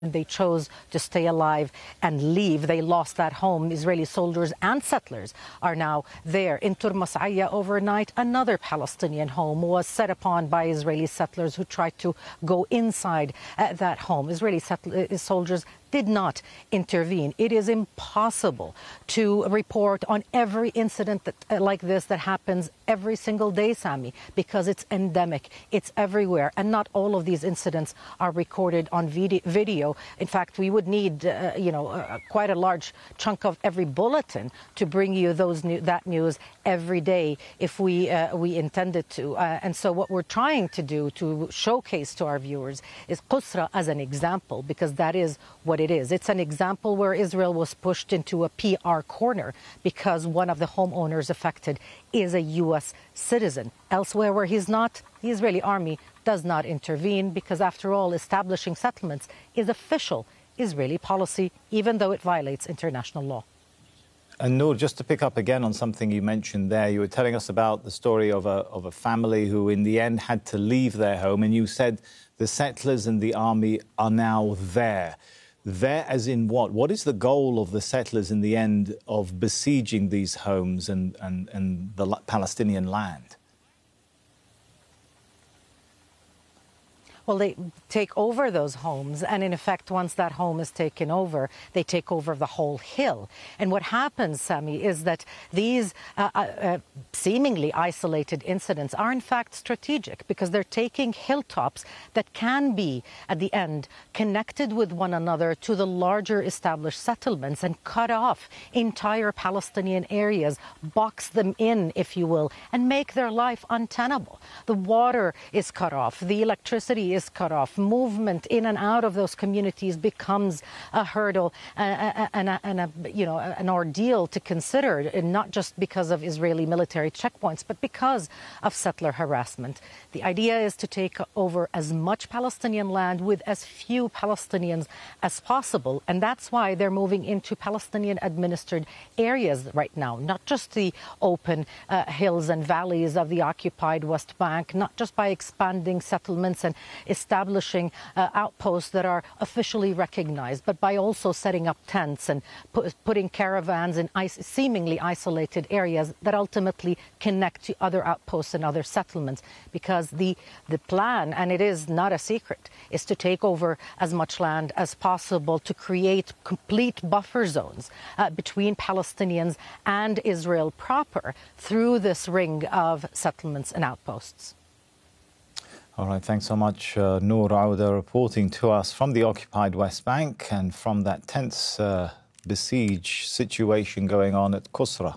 they chose to stay alive and leave. They lost that home. Israeli soldiers and settlers are now there. In Turmas Aya overnight, another Palestinian home was set upon by Israeli settlers who tried to go inside that home. Israeli soldiers did not intervene. It is impossible to report on every incident like this that happens every single day, Sami, because it's endemic. It's everywhere. And not all of these incidents are recorded on video. In fact, we would need, quite a large chunk of every bulletin to bring you that news every day if we intended to. And so what we're trying to do to showcase to our viewers is Qusra as an example, because that is what it is. It's an example where Israel was pushed into a PR corner because one of the homeowners affected is a U.S. citizen. Elsewhere where he's not, the Israeli army does not intervene because, after all, establishing settlements is official Israeli policy, even though it violates international law. And Noor, just to pick up again on something you mentioned there, you were telling us about the story of a family who in the end had to leave their home, and you said the settlers and the army are now there. There as in what? What is the goal of the settlers in the end of besieging these homes and the Palestinian land? Well, they take over those homes, and in effect, once that home is taken over, they take over the whole hill. And what happens, Sami, is that these seemingly isolated incidents are in fact strategic, because they're taking hilltops that can be, at the end, connected with one another to the larger established settlements and cut off entire Palestinian areas, box them in, if you will, and make their life untenable. The water is cut off, the electricity is cut off. Movement in and out of those communities becomes a hurdle and an ordeal to consider, and not just because of Israeli military checkpoints, but because of settler harassment. The idea is to take over as much Palestinian land with as few Palestinians as possible, and that's why they're moving into Palestinian-administered areas right now, not just the open hills and valleys of the occupied West Bank, not just by expanding settlements and establishing outposts that are officially recognized, but by also setting up tents and putting caravans in seemingly isolated areas that ultimately connect to other outposts and other settlements. Because the plan, and it is not a secret, is to take over as much land as possible to create complete buffer zones between Palestinians and Israel proper through this ring of settlements and outposts. All right, thanks so much, Noor Auda, reporting to us from the occupied West Bank and from that tense besiege situation going on at Qusra.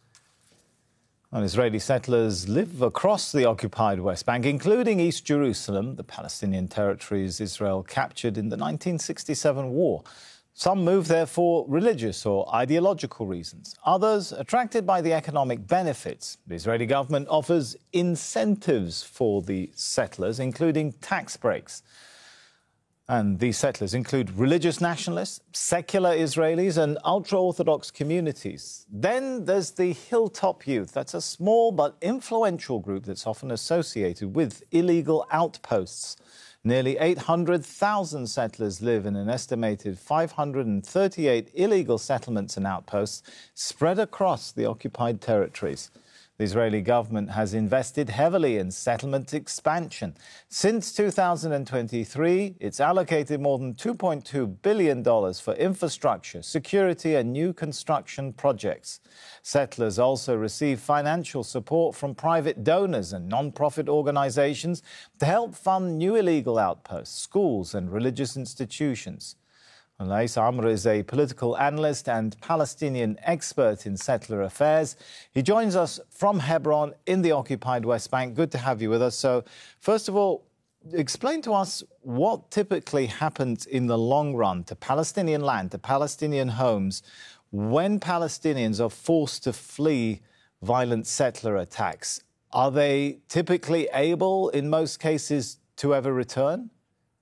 Well, Israeli settlers live across the occupied West Bank, including East Jerusalem, the Palestinian territories Israel captured in the 1967 war. Some move there for religious or ideological reasons. Others attracted by the economic benefits. The Israeli government offers incentives for the settlers, including tax breaks. And these settlers include religious nationalists, secular Israelis and ultra-Orthodox communities. Then there's the Hilltop Youth. That's a small but influential group that's often associated with illegal outposts. Nearly 800,000 settlers live in an estimated 538 illegal settlements and outposts spread across the occupied territories. The Israeli government has invested heavily in settlement expansion. Since 2023, it's allocated more than $2.2 billion for infrastructure, security and new construction projects. Settlers also receive financial support from private donors and non-profit organizations to help fund new illegal outposts, schools and religious institutions. Lais Amr is a political analyst and Palestinian expert in settler affairs. He joins us from Hebron in the occupied West Bank. Good to have you with us. So, first of all, explain to us what typically happens in the long run to Palestinian land, to Palestinian homes, when Palestinians are forced to flee violent settler attacks. Are they typically able, in most cases, to ever return?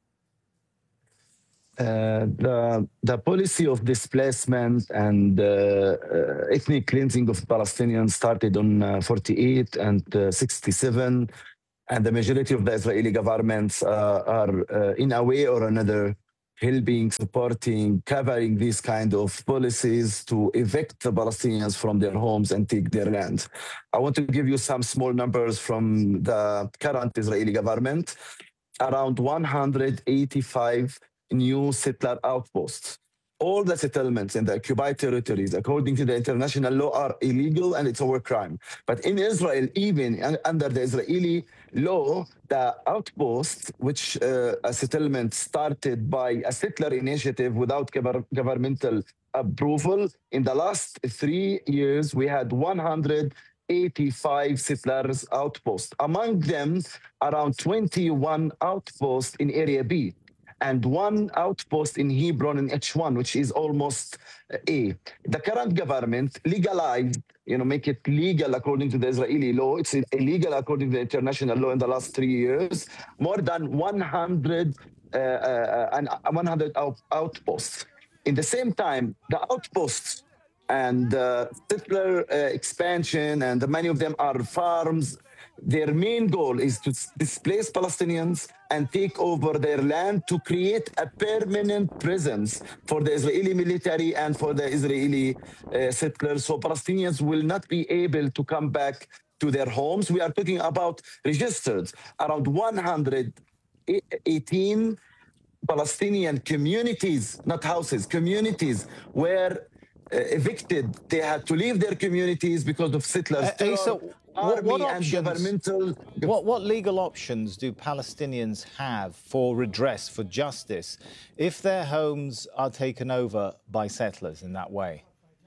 The policy of displacement and ethnic cleansing of Palestinians started on 48 and 67, and the majority of the Israeli governments are in a way or another helping, supporting, covering these kind of policies to evict the Palestinians from their homes and take their land. I want to give you some small numbers from the current Israeli government. Around 185 new settler outposts. All the settlements in the occupied territories, according to the international law, are illegal and it's a war crime. But in Israel, even under the Israeli law, the outposts, which a settlement started by a settler initiative without governmental approval, in the last 3 years, we had 185 settlers outposts. Among them, around 21 outposts in Area B and 1 outpost in Hebron in H1, which is almost A. The current government legalized, make it legal according to the Israeli law. It's illegal according to the international law in the last 3 years. More than 100 outposts. In the same time, the outposts and settler expansion, and many of them are farms. Their main goal is to displace Palestinians and take over their land to create a permanent presence for the Israeli military and for the Israeli settlers. So Palestinians will not be able to come back to their homes. We are talking about registered around 118 Palestinian communities, not houses, communities were evicted. They had to leave their communities because of settlers. What legal options do Palestinians have for redress, for justice, if their homes are taken over by settlers in that way?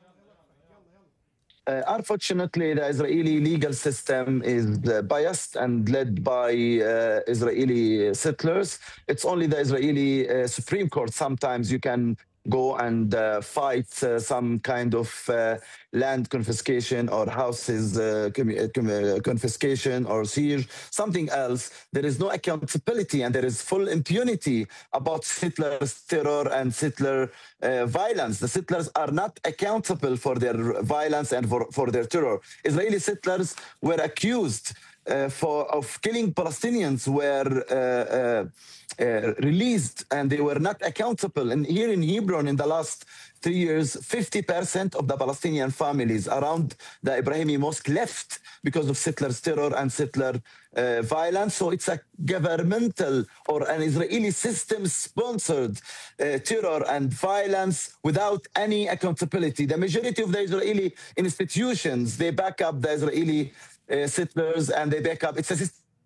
Unfortunately, the Israeli legal system is biased and led by Israeli settlers. It's only the Israeli Supreme Court. Sometimes you can go and fight some kind of land confiscation or houses confiscation or siege, something else. There is no accountability and there is full impunity about settlers' terror and settler violence. The settlers are not accountable for their violence and for their terror. Israeli settlers were accused of killing Palestinians, were released and they were not accountable. And here in Hebron, in the last 3 years, 50% of the Palestinian families around the Ibrahimi Mosque left because of settlers' terror and settler violence. So it's a governmental or an Israeli system-sponsored terror and violence without any accountability. The majority of the Israeli institutions, they back up the Israeli settlers and they back up. It's a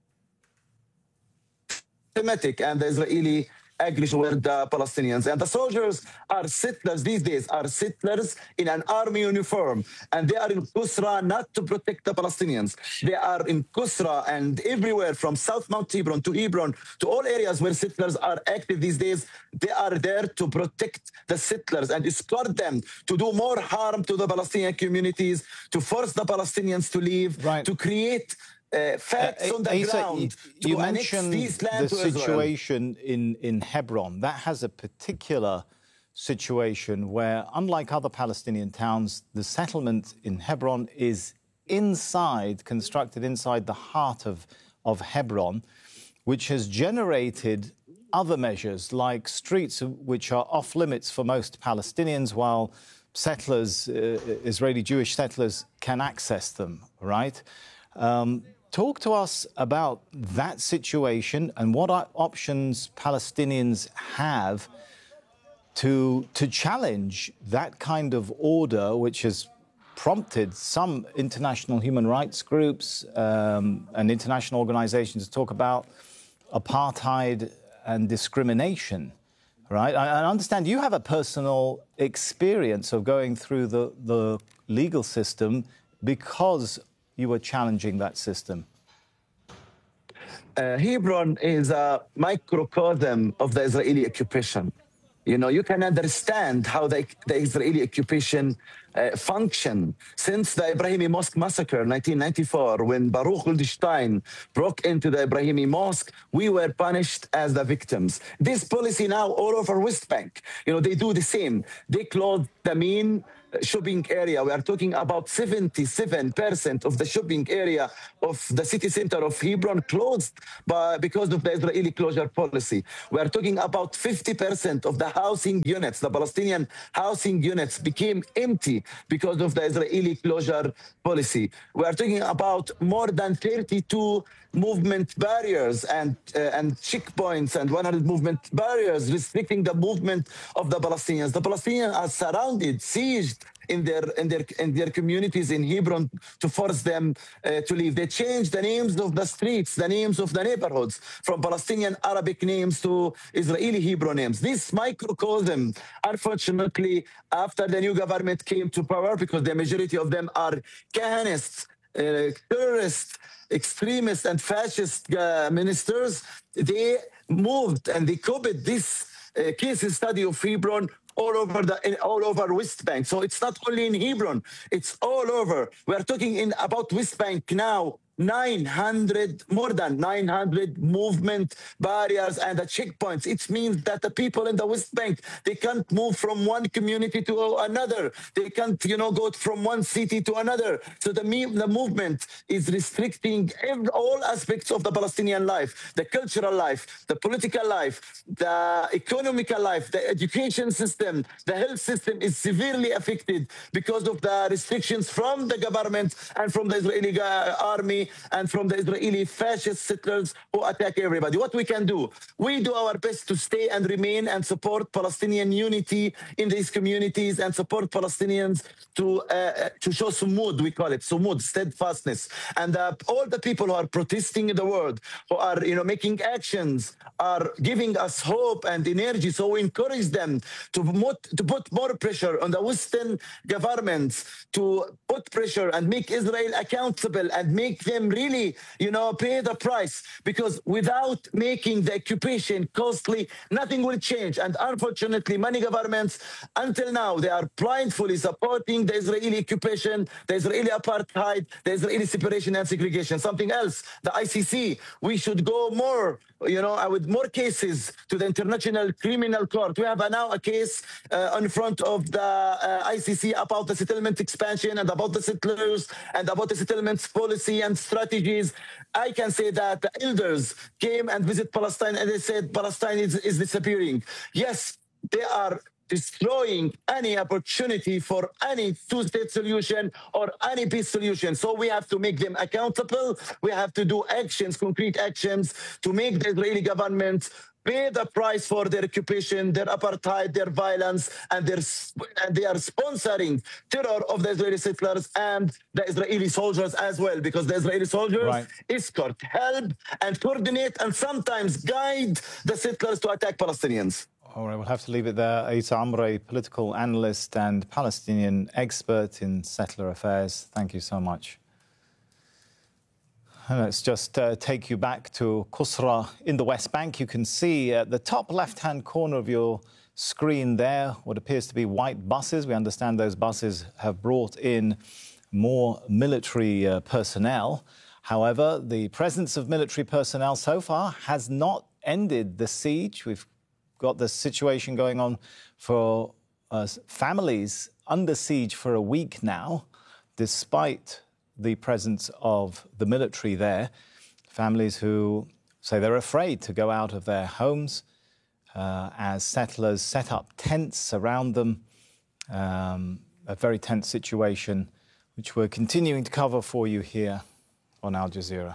systematic and the Israeli aggression with the Palestinians. And the soldiers are settlers these days, are settlers in an army uniform. And they are in Qusra not to protect the Palestinians. They are in Qusra and everywhere from South Mount Hebron to all areas where settlers are active these days. They are there to protect the settlers and escort them to do more harm to the Palestinian communities, to force the Palestinians to leave, to create facts on the ground. You mentioned the situation in Hebron. That has a particular situation where, unlike other Palestinian towns, the settlement in Hebron is constructed inside the heart of Hebron, which has generated other measures like streets which are off limits for most Palestinians, while settlers, Israeli Jewish settlers, can access them, right? Talk to us about that situation and what options Palestinians have to challenge that kind of order, which has prompted some international human rights groups and international organizations to talk about apartheid and discrimination, right? I understand you have a personal experience of going through the legal system because you were challenging that system. Hebron is a microcosm of the Israeli occupation. You can understand how the Israeli occupation functioned since the Ibrahimi Mosque massacre, 1994, when Baruch Goldstein broke into the Ibrahimi Mosque. We were punished as the victims. This policy now all over West Bank, they do the same. They close the main shopping area. We are talking about 77% of the shopping area of the city center of Hebron closed because of the Israeli closure policy. We are talking about 50% of the housing units, the Palestinian housing units, became empty because of the Israeli closure policy. We are talking about more than 32 movement barriers and checkpoints and 100 movement barriers restricting the movement of the Palestinians. The Palestinians are surrounded, sieged in their communities in Hebron to force them to leave. They changed the names of the streets, the names of the neighborhoods, from Palestinian Arabic names to Israeli Hebrew names. This microcosm, unfortunately, after the new government came to power, because the majority of them are Kahanists, terrorists, extremists and fascist ministers, they moved and they copied this case study of Hebron all over West Bank. So it's not only in Hebron, it's all over. We are talking about West Bank now. More than 900 movement barriers and the checkpoints. It means that the people in the West Bank, they can't move from one community to another. They can't, go from one city to another. So the movement is restricting all aspects of the Palestinian life, the cultural life, the political life, the economical life, the education system, the health system is severely affected because of the restrictions from the government and from the Israeli army and from the Israeli fascist settlers who attack everybody. What we can do? We do our best to stay and remain and support Palestinian unity in these communities and support Palestinians to show sumud, we call it, sumud, steadfastness. And all the people who are protesting in the world, who are making actions, are giving us hope and energy. So we encourage them to put more pressure on the Western governments, to put pressure and make Israel accountable and make them really, pay the price. Because without making the occupation costly, nothing will change. And unfortunately, many governments, until now, they are blindly supporting the Israeli occupation, the Israeli apartheid, the Israeli separation and segregation. Something else, the ICC, we should go more, with more cases to the International Criminal Court. We have now a case in front of the ICC about the settlement expansion and about the settlers and about the settlements policy and strategies. I can say that the elders came and visit Palestine and they said Palestine is disappearing. Yes, they are destroying any opportunity for any two-state solution or any peace solution. So we have to make them accountable. We have to do actions, concrete actions, to make the Israeli government pay the price for their occupation, their apartheid, their violence, and they are sponsoring terror of the Israeli settlers and the Israeli soldiers as well, because the Israeli soldiers escort, help, and coordinate, and sometimes guide the settlers to attack Palestinians. All right, we'll have to leave it there. Issa Amrei, political analyst and Palestinian expert in settler affairs. Thank you so much. And let's just take you back to Qusra in the West Bank. You can see at the top left-hand corner of your screen there what appears to be white buses. We understand those buses have brought in more military personnel. However, the presence of military personnel so far has not ended the siege. We've got the situation going on for families under siege for a week now, despite the presence of the military there. Families who say they're afraid to go out of their homes as settlers set up tents around them. A very tense situation, which we're continuing to cover for you here on Al Jazeera.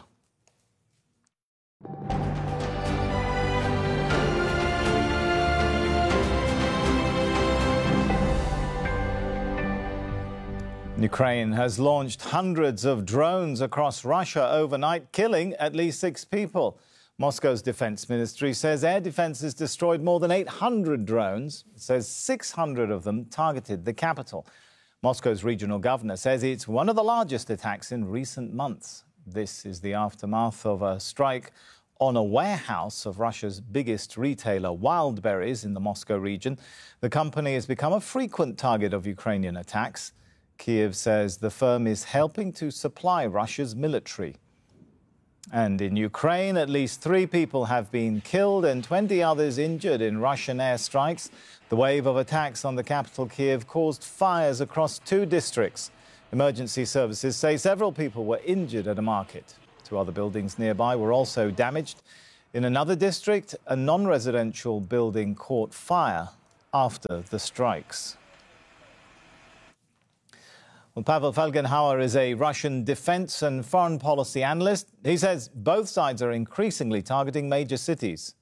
Ukraine has launched hundreds of drones across Russia overnight, killing at least 6 people. Moscow's defense ministry says air defenses destroyed more than 800 drones. It says 600 of them targeted the capital. Moscow's regional governor says it's one of the largest attacks in recent months. This is the aftermath of a strike on a warehouse of Russia's biggest retailer, Wildberries, in the Moscow region. The company has become a frequent target of Ukrainian attacks. Kyiv says the firm is helping to supply Russia's military. And in Ukraine, at least 3 people have been killed and 20 others injured in Russian airstrikes. The wave of attacks on the capital, Kyiv, caused fires across 2 districts. Emergency services say several people were injured at a market. 2 other buildings nearby were also damaged. In another district, a non-residential building caught fire after the strikes. Well, Pavel Felgenhauer is a Russian defense and foreign policy analyst. He says both sides are increasingly targeting major cities.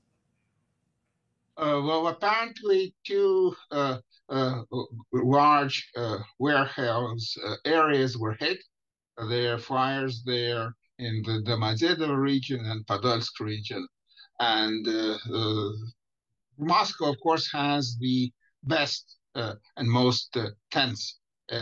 Well, apparently 2 large warehouse areas were hit. There are fires there in the Domodedovo region and Podolsk region. And Moscow, of course, has the best and most dense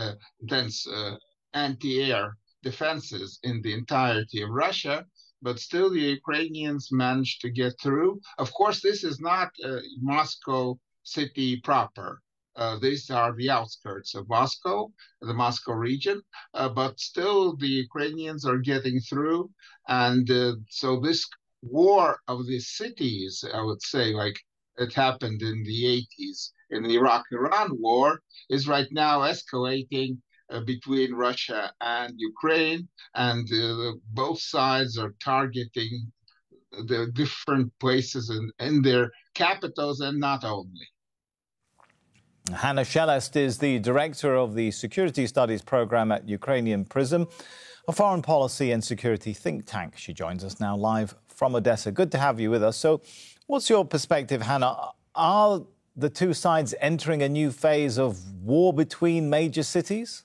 anti-air defenses in the entirety of Russia, but still the Ukrainians managed to get through. Of course, this is not Moscow city proper. These are the outskirts of Moscow, the Moscow region, but still the Ukrainians are getting through. And so this war of the cities, I would say, like it happened in the 80s in the Iraq-Iran war, is right now escalating between Russia and Ukraine, and both sides are targeting the different places in their capitals and not only. Hannah Shelest is the director of the Security Studies program at Ukrainian Prism, a foreign policy and security think tank. She joins us now live from Odessa. Good to have you with us. So what's your perspective, Hannah? Are the 2 sides entering a new phase of war between major cities?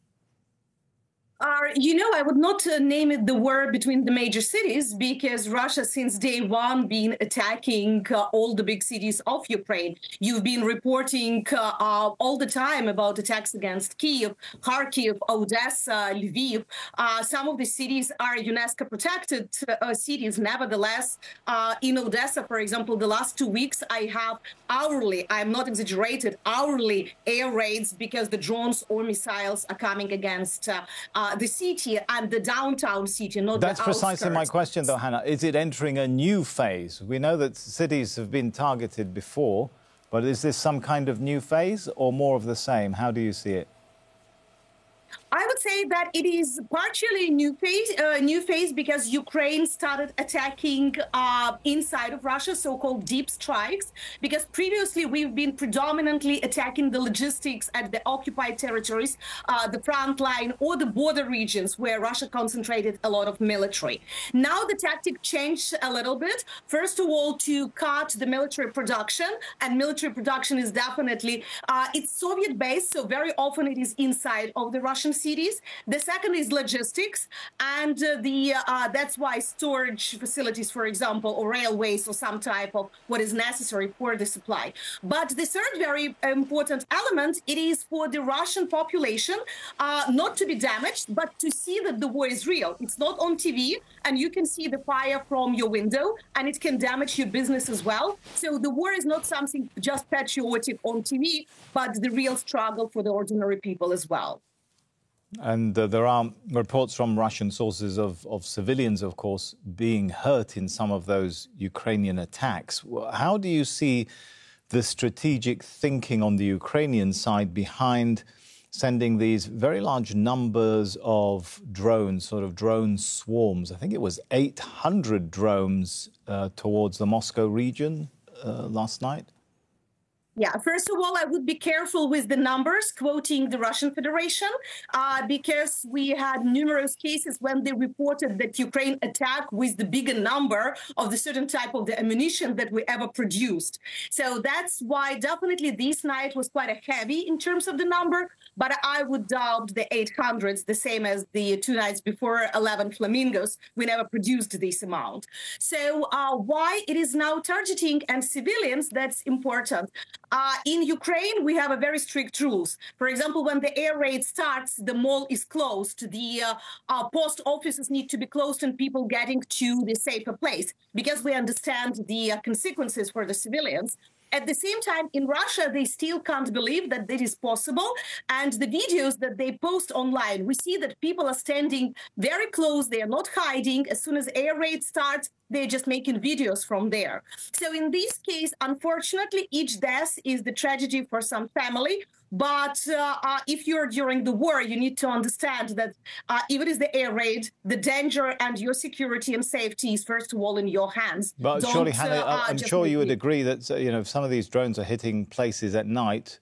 I would not name it the war between the major cities, because Russia, since day one, been attacking all the big cities of Ukraine. You've been reporting all the time about attacks against Kyiv, Kharkiv, Odessa, Lviv. Some of the cities are UNESCO protected cities. Nevertheless, in Odessa, for example, the last 2 weeks, I have hourly, I'm not exaggerated, hourly air raids because the drones or missiles are coming against the city and the downtown city, not the outskirts. That's precisely my question, though, Hannah. Is it entering a new phase? We know that cities have been targeted before, but is this some kind of new phase or more of the same? How do you see it? I would say that it is partially a new phase because Ukraine started attacking inside of Russia, so-called deep strikes, because previously we've been predominantly attacking the logistics at the occupied territories, the front line or the border regions where Russia concentrated a lot of military. Now the tactic changed a little bit. First of all, to cut the military production, and military production is definitely, it's Soviet-based, so very often it is inside of the Russian cities. The second is logistics, and that's why storage facilities, for example, or railways or some type of what is necessary for the supply. But the third very important element, it is for the Russian population not to be damaged, but to see that the war is real. It's not on TV, and you can see the fire from your window, and it can damage your business as well. So the war is not something just patriotic on TV, but the real struggle for the ordinary people as well. And there are reports from Russian sources of civilians, of course, being hurt in some of those Ukrainian attacks. How do you see the strategic thinking on the Ukrainian side behind sending these very large numbers of drones, sort of drone swarms? I think it was 800 drones towards the Moscow region last night. Yeah, first of all, I would be careful with the numbers, quoting the Russian Federation, because we had numerous cases when they reported that Ukraine attacked with the bigger number of the certain type of the ammunition that we ever produced. So that's why definitely this night was quite a heavy in terms of the number, but I would doubt the 800s, the same as the 2 nights before 11 Flamingos. We never produced this amount. So why it is now targeting and civilians, that's important. In Ukraine, we have a very strict rules. For example, when the air raid starts, the mall is closed. The post offices need to be closed and people getting to the safer place because we understand the consequences for the civilians. At the same time, in Russia, they still can't believe that this is possible. And the videos that they post online, we see that people are standing very close. They are not hiding. As soon as air raid starts, they're just making videos from there. So in this case, unfortunately, each death is the tragedy for some family. But if you're during the war, you need to understand that even if the air raid, the danger and your security and safety is first of all in your hands. But surely, Hannah, I'm sure you would agree that if some of these drones are hitting places at night,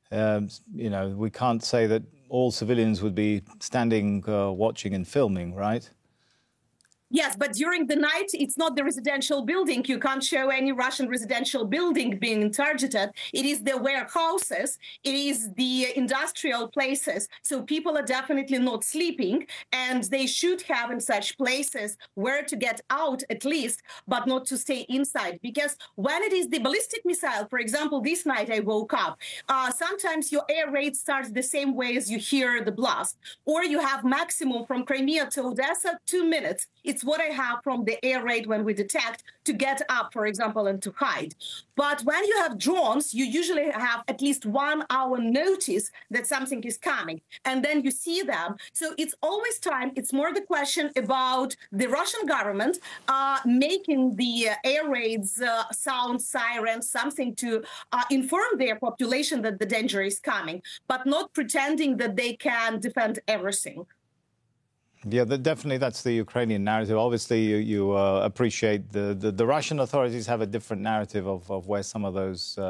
we can't say that all civilians would be standing, watching and filming, right? Yes, but during the night, it's not the residential building. You can't show any Russian residential building being targeted. It is the warehouses. It is the industrial places. So people are definitely not sleeping, and they should have in such places where to get out at least, but not to stay inside. Because when it is the ballistic missile, for example, this night I woke up, sometimes your air raid starts the same way as you hear the blast, or you have maximum from Crimea to Odessa, 2 minutes. It's what I have from the air raid when we detect to get up, for example, and to hide. But when you have drones, you usually have at least 1 hour notice that something is coming, and then you see them. So it's always time. It's more the question about the Russian government making the air raids sound sirens, something to inform their population that the danger is coming, but not pretending that they can defend everything. Yeah, definitely that's the Ukrainian narrative. Obviously, you appreciate the Russian authorities have a different narrative of where some of those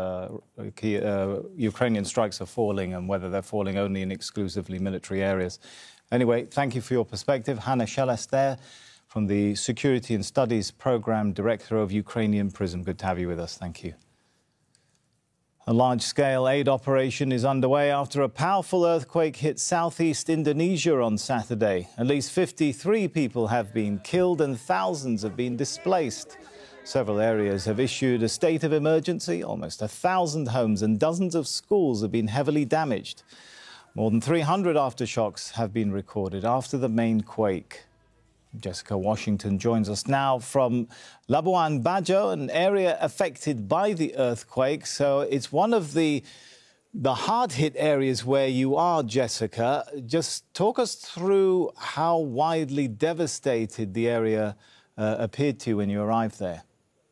Ukrainian strikes are falling and whether they're falling only in exclusively military areas. Anyway, thank you for your perspective. Hannah Shelest there from the Security and Studies Programme, Director of Ukrainian Prism. Good to have you with us. Thank you. A large-scale aid operation is underway after a powerful earthquake hit southeast Indonesia on Saturday. At least 53 people have been killed and thousands have been displaced. Several areas have issued a state of emergency. Almost 1,000 homes and dozens of schools have been heavily damaged. More than 300 aftershocks have been recorded after the main quake. Jessica Washington joins us now from Labuan Bajo, an area affected by the earthquake. So it's one of the hard-hit areas where you are, Jessica. Just talk us through how widely devastated the area appeared to you when you arrived there.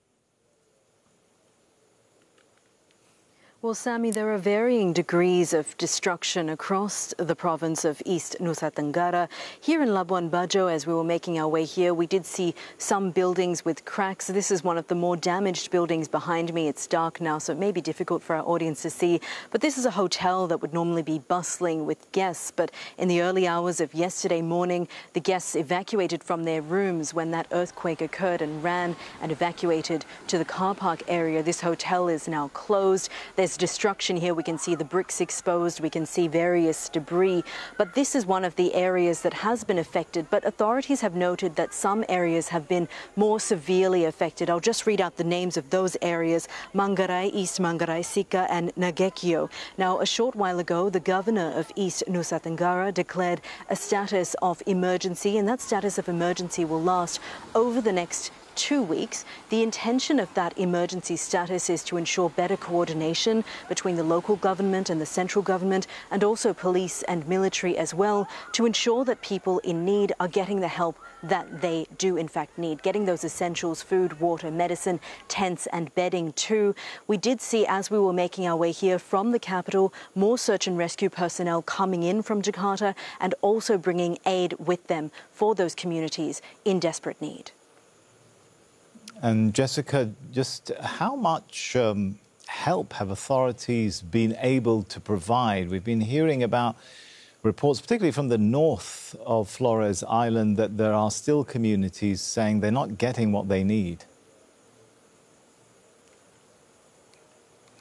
Well, Sammy, there are varying degrees of destruction across the province of East Nusa Tenggara. Here in Labuan Bajo, as we were making our way here, we did see some buildings with cracks. This is one of the more damaged buildings behind me. It's dark now, so it may be difficult for our audience to see. But this is a hotel that would normally be bustling with guests. But in the early hours of yesterday morning, the guests evacuated from their rooms when that earthquake occurred and ran and evacuated to the car park area. This hotel is now closed. There's destruction here. We can see the bricks exposed. We can see various debris. But this is one of the areas that has been affected. But authorities have noted that some areas have been more severely affected. I'll just read out the names of those areas: Manggarai, East Manggarai, Sika and Nagekio. Now, a short while ago, the governor of East Nusa Tenggara declared a status of emergency, and that status of emergency will last over the next 2 weeks. The intention of that emergency status is to ensure better coordination between the local government and the central government, and also police and military as well, to ensure that people in need are getting the help that they do in fact need, getting those essentials: food, water, medicine, tents and bedding too. We did see, as we were making our way here from the capital, more search and rescue personnel coming in from Jakarta and also bringing aid with them for those communities in desperate need. And Jessica, just how much help have authorities been able to provide? We've been hearing about reports, particularly from the north of Flores Island, that there are still communities saying they're not getting what they need.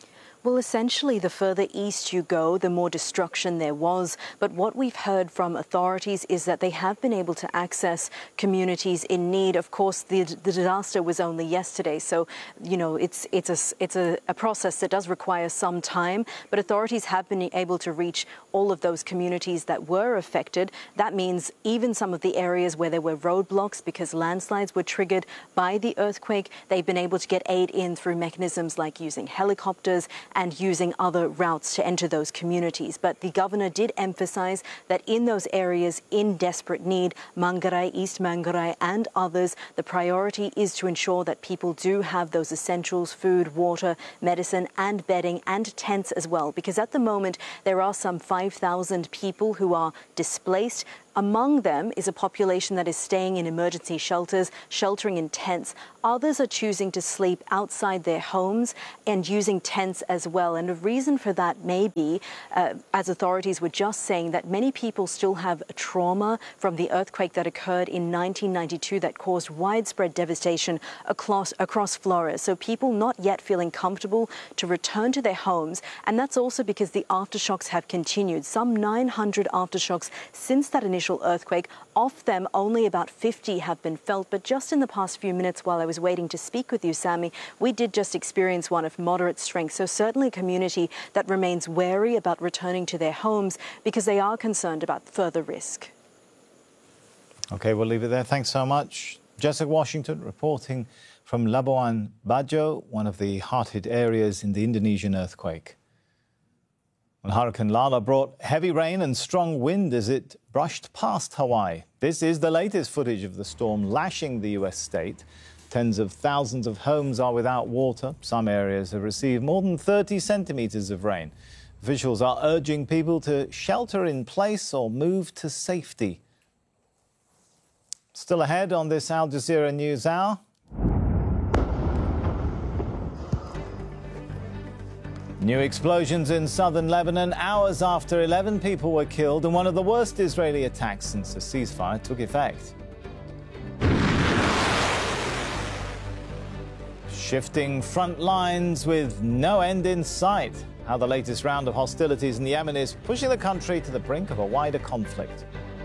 Well, essentially, the further east you go, the more destruction there was. But what we've heard from authorities is that they have been able to access communities in need. Of course, the disaster was only yesterday, so it's a process that does require some time. But authorities have been able to reach all of those communities that were affected. That means even some of the areas where there were roadblocks because landslides were triggered by the earthquake, they've been able to get aid in through mechanisms like using helicopters and using other routes to enter those communities. But the governor did emphasize that in those areas in desperate need, Manggarai, East Manggarai and others, the priority is to ensure that people do have those essentials, food, water, medicine and bedding and tents as well. Because at the moment, there are some 5,000 people who are displaced. Among them is a population that is staying in emergency shelters, sheltering in tents. Others are choosing to sleep outside their homes and using tents as well. And the reason for that may be, as authorities were just saying, that many people still have a trauma from the earthquake that occurred in 1992 that caused widespread devastation across Flores. So people not yet feeling comfortable to return to their homes. And that's also because the aftershocks have continued. Some 900 aftershocks since that initial earthquake. Of them, only about 50 have been felt. But just in the past few minutes while I was waiting to speak with you, Sammy, we did just experience one of moderate strength. So certainly a community that remains wary about returning to their homes because they are concerned about further risk. OK, we'll leave it there. Thanks so much. Jessica Washington reporting from Labuan Bajo, one of the hard-hit areas in the Indonesian earthquake. Well, Hurricane Lala brought heavy rain and strong wind as it brushed past Hawaii. This is the latest footage of the storm lashing the U.S. state. Tens of thousands of homes are without water. Some areas have received more than 30 centimetres of rain. Officials are urging people to shelter in place or move to safety. Still ahead on this Al Jazeera News Hour. New explosions in southern Lebanon hours after 11 people were killed in one of the worst Israeli attacks since the ceasefire took effect. Shifting front lines with no end in sight. How the latest round of hostilities in Yemen is pushing the country to the brink of a wider conflict.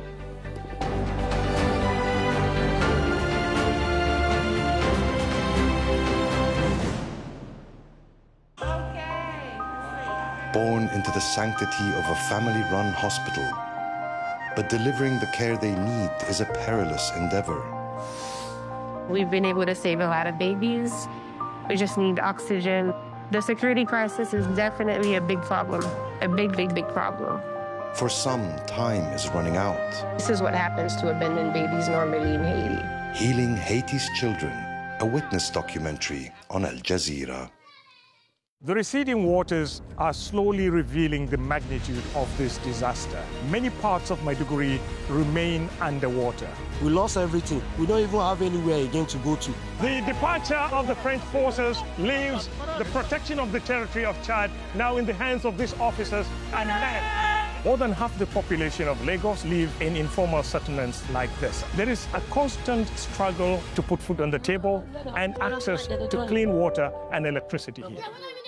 Born into the sanctity of a family-run hospital. But delivering the care they need is a perilous endeavor. We've been able to save a lot of babies. We just need oxygen. The security crisis is definitely a big problem, a big problem. For some, time is running out. This is what happens to abandoned babies normally in Haiti. Healing Haiti's Children, a witness documentary on Al Jazeera. The receding waters are slowly revealing the magnitude of this disaster. Many parts of Maiduguri remain underwater. We lost everything. We don't even have anywhere again to go to. The departure of the French forces leaves the protection of the territory of Chad now in the hands of these officers and men. More than half the population of Lagos live in informal settlements like this. There is a constant struggle to put food on the table and access to clean water and electricity here.